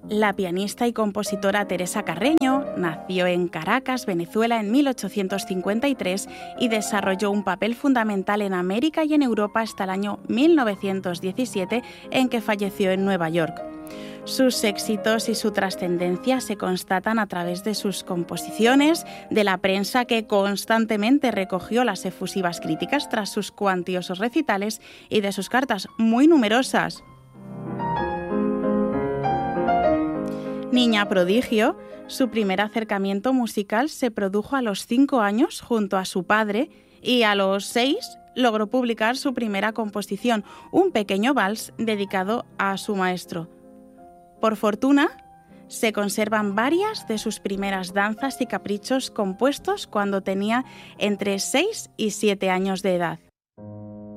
La pianista y compositora Teresa Carreño nació en Caracas, Venezuela, en 1853 y desarrolló un papel fundamental en América y en Europa hasta el año 1917, en que falleció en Nueva York. Sus éxitos y su trascendencia se constatan a través de sus composiciones, de la prensa que constantemente recogió las efusivas críticas tras sus cuantiosos recitales y de sus cartas muy numerosas. Niña prodigio, su primer acercamiento musical se produjo a los 5 años junto a su padre y a los 6 logró publicar su primera composición, un pequeño vals dedicado a su maestro. Por fortuna, se conservan varias de sus primeras danzas y caprichos compuestos cuando tenía entre 6 y 7 años de edad.